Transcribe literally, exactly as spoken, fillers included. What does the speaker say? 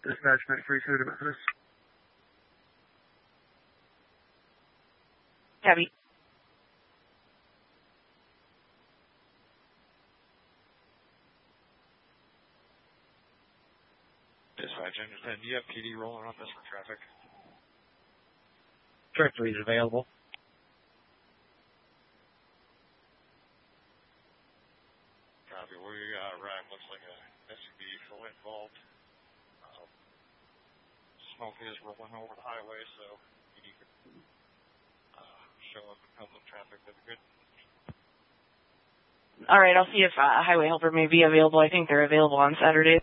Dispatch nine three two to Memphis. Heavy. Dispatch, I understand. Do you have P D rolling on this for traffic? Directory is available. Copy. We uh, right. Looks like a S U V fully involved. Uh, smoke is rolling over the highway, so you need to uh, show up and help with traffic. That'd be good. All right, I'll see if uh, a highway helper may be available. I think they're available on Saturdays.